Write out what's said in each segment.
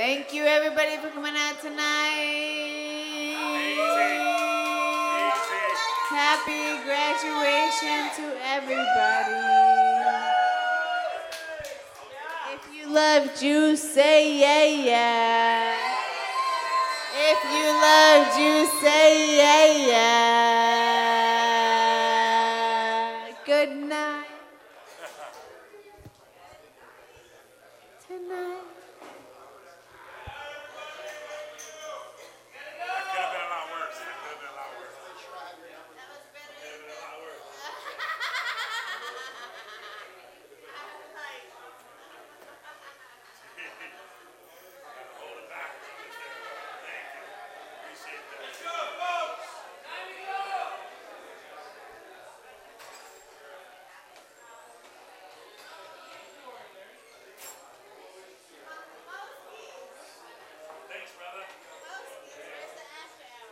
Thank you, everybody, for coming out tonight. Happy graduation to everybody. If you love juice, say yeah, yeah. If you love juice, say yeah, yeah. Good night. Tonight.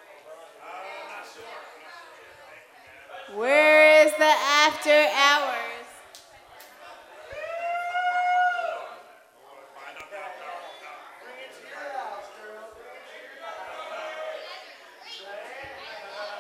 Where is the after hours?